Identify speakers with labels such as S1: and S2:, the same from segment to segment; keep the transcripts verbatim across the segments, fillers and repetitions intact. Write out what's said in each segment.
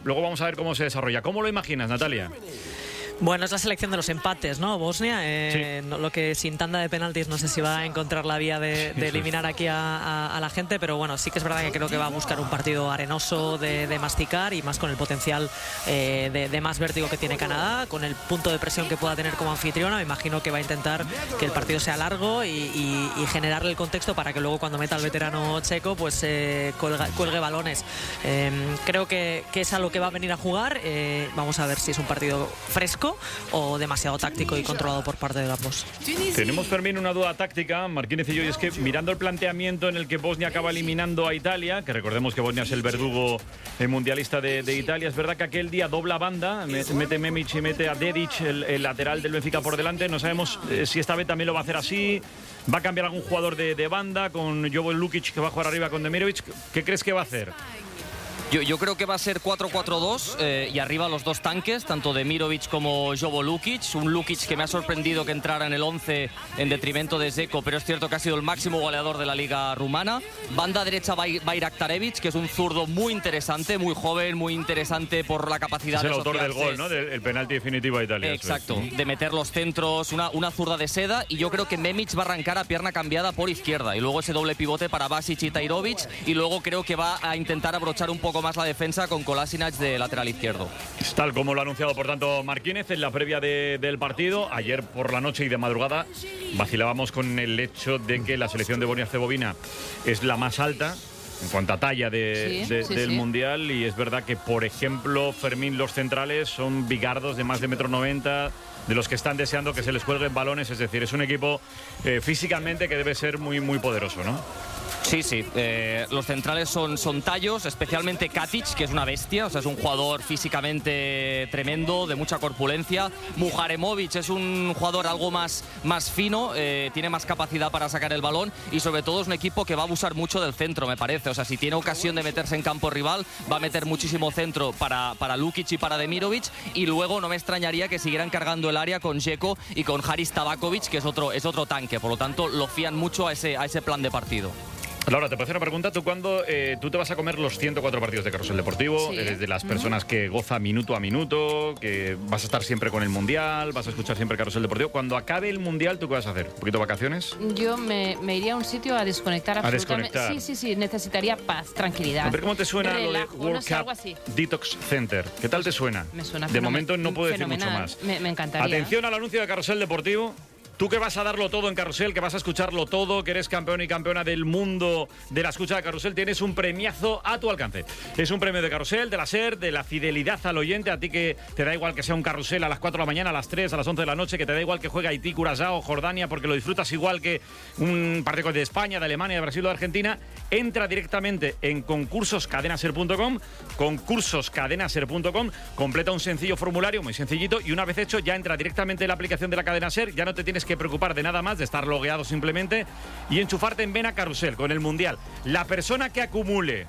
S1: luego vamos a ver cómo se desarrolla. ¿Cómo lo imaginas, Natalia?
S2: Bueno, es la selección de los empates, ¿no? Bosnia, eh,
S1: Sí.
S2: no, lo que sin tanda de penaltis no sé si va a encontrar la vía de, de eliminar aquí a, a, a la gente, pero bueno, sí que es verdad que creo que va a buscar un partido arenoso de, de masticar y más con el potencial eh, de, de más vértigo que tiene Canadá, con el punto de presión que pueda tener como anfitriona. Me imagino que va a intentar que el partido sea largo y, y, y generarle el contexto para que luego cuando meta al veterano checo pues eh, cuelga, cuelgue balones. Eh, creo que, que es a lo que va a venir a jugar. Eh, vamos a ver si es un partido fresco o demasiado táctico y controlado por parte de ambos.
S1: Tenemos, Fermín, una duda táctica, Marquínez y yo, y es que mirando el planteamiento en el que Bosnia acaba eliminando a Italia, que recordemos que Bosnia es el verdugo el mundialista de, de Italia, es verdad que aquel día dobla banda, mete Memic y mete a Dedic, el, el lateral del Benfica, por delante. No sabemos eh, si esta vez también lo va a hacer así, va a cambiar algún jugador de, de banda, con Jovo Lukic que va a jugar arriba con Demirovic. ¿Qué crees que va a hacer?
S3: Yo, yo creo que va a ser cuatro cuatro dos eh, y arriba los dos tanques, tanto Demirovic como Jovo Lukic. Un Lukic que me ha sorprendido que entrara en el once en detrimento de Dzeko, pero es cierto que ha sido el máximo goleador de la liga rumana. Banda derecha Bayraktarevic, que es un zurdo muy interesante, muy joven, muy interesante por la capacidad
S1: es
S3: de
S1: el autor del
S3: asociarse.
S1: gol, ¿no? Del el penalti definitivo a Italia.
S3: Exacto,
S1: ¿Sí?
S3: de meter los centros, una, una zurda de seda, y yo creo que Memic va a arrancar a pierna cambiada por izquierda y luego ese doble pivote para Basic y Tajrovic, y luego creo que va a intentar abrochar un poco más la defensa con Kolasinac de lateral izquierdo.
S1: Tal como lo ha anunciado, por tanto, Marquínez en la previa de, del partido. Ayer por la noche y de madrugada vacilábamos con el hecho de que la selección de Bosnia-Herzegovina es la más alta en cuanto a talla de,
S4: Sí,
S1: de,
S4: sí,
S1: del
S4: sí.
S1: Mundial, y es verdad que, por ejemplo, Fermín, los centrales son bigardos de más de metro noventa, de los que están deseando que se les cuelguen balones. Es decir, es un equipo eh, físicamente que debe ser muy, muy poderoso, ¿no?
S3: Sí, sí. Eh, los centrales son, son tallos, especialmente Katic, que es una bestia, o sea, es un jugador físicamente tremendo, de mucha corpulencia. Muharemovic es un jugador algo más, más fino, eh, tiene más capacidad para sacar el balón, y sobre todo es un equipo que va a abusar mucho del centro, me parece. O sea, si tiene ocasión de meterse en campo rival, va a meter muchísimo centro para, para Lukic y para Demirovic, y luego no me extrañaría que siguieran cargando el área con Dzeko y con Haris Tabakovic, que es otro, es otro tanque. Por lo tanto, lo fían mucho a ese, a ese plan de partido.
S1: Laura, te puedo hacer una pregunta. ¿Tú cuándo eh, tú te vas a comer los ciento cuatro partidos de Carrusel Deportivo?
S4: Sí.
S1: Eres de las personas que goza minuto a minuto, que vas a estar siempre con el Mundial, vas a escuchar siempre Carrusel Deportivo. Cuando acabe el Mundial, ¿tú qué vas a hacer? ¿Un poquito de vacaciones?
S4: Yo me, me iría a un sitio a desconectar absolutamente.
S1: desconectar.
S4: Sí, sí, sí, necesitaría paz, tranquilidad.
S1: A ver cómo te suena lo de
S4: relajo, no
S1: World
S4: sé, algo
S1: Cup
S4: así.
S1: Detox Center. ¿Qué tal te suena?
S4: Me suena
S1: De
S4: fenomen-
S1: momento no puedo decir mucho
S4: fenomenal.
S1: más.
S4: Me, me encantaría.
S1: Atención al anuncio de Carrusel Deportivo. Tú que vas a darlo todo en Carrusel, que vas a escucharlo todo, que eres campeón y campeona del mundo de la escucha de Carrusel, tienes un premiazo a tu alcance. Es un premio de Carrusel, de la SER, de la fidelidad al oyente. A ti que te da igual que sea un Carrusel a las cuatro de la mañana, a las tres, a las once de la noche, que te da igual que juegue Haití, Curazao, Jordania, porque lo disfrutas igual que un partido de España, de Alemania, de Brasil o de Argentina. Entra directamente en concursos cadenaser punto com, concursos cadenaser punto com, completa un sencillo formulario, muy sencillito, y una vez hecho ya entra directamente en la aplicación de la cadena SER. Ya no te tienes que preocupar de nada más, de estar logueado simplemente, y enchufarte en Vena Carrusel con el Mundial. La persona que acumule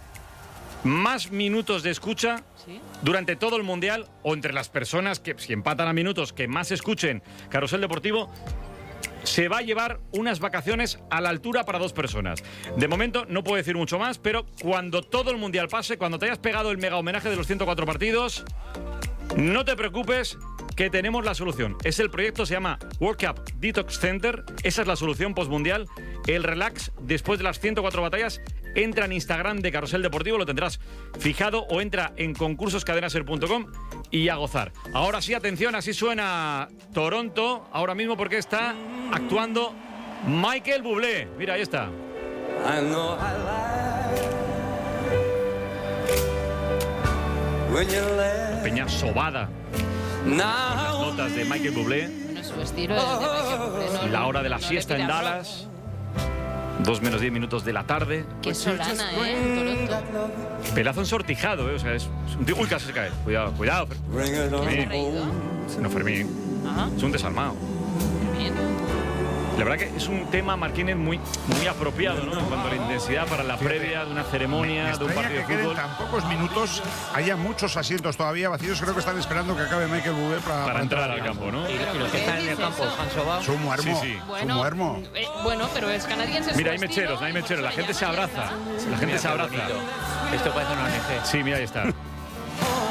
S1: más minutos de escucha
S4: ¿Sí?
S1: durante todo el Mundial, o entre las personas que, si empatan a minutos, que más escuchen Carrusel Deportivo, se va a llevar unas vacaciones a la altura para dos personas. De momento no puedo decir mucho más, pero cuando todo el Mundial pase, cuando te hayas pegado el mega homenaje de los ciento cuatro partidos, no te preocupes, que tenemos la solución. Es el proyecto, se llama World Cup Detox Center. Esa es la solución postmundial. El relax después de las ciento cuatro batallas. Entra en Instagram de Carrusel Deportivo, lo tendrás fijado, o entra en concursos cadenaser punto com y a gozar. Ahora sí, atención, así suena Toronto ahora mismo, porque está actuando Michael Bublé. Mira, ahí está. Peña sobada. Las notas de Michael Bublé.
S4: Bueno, su estilo es de Michael Bublé, no,
S1: La
S4: no,
S1: hora de la
S4: no le
S1: siesta en
S4: pida rock.
S1: Dallas. Dos menos diez minutos de la tarde.
S4: Qué solana, ¿eh? En Toronto.
S1: Pelazo ensortijado, ¿eh? O sea, es, es un tío... Uy, casi se cae. Cuidado, cuidado. Fer-
S4: ¿Quién se ha
S1: Fermín.
S4: reído?
S1: No, Fermín.
S4: Ajá,
S1: Es un desarmado.
S4: bien.
S1: La verdad que es un tema, Marquínez, muy, muy apropiado, ¿no? En cuanto a la intensidad para la previa de una ceremonia,
S5: Me
S1: de un
S5: extraña
S1: partido de
S5: que queden
S1: fútbol.
S5: tan pocos minutos, haya muchos asientos todavía vacíos. Creo que están esperando que acabe Michael Bublé para,
S1: Para entrar al campo, ¿no?
S6: Y, y los que están en el campo, han sobado.
S5: Su muermo.
S1: Sí, sí.
S5: Su
S4: Bueno,
S5: muermo.
S4: eh, bueno, pero es canadiense.
S1: Mira,
S4: su
S1: hay mecheros,
S4: estilo,
S1: hay
S4: y por
S1: mecheros. La
S4: eso le
S1: gente se
S4: llaman, ya
S1: abraza.
S4: está.
S1: La gente
S6: Mira
S1: se
S6: qué
S1: abraza.
S6: bonito. Esto parece una O N G.
S1: Sí, mira, ahí está.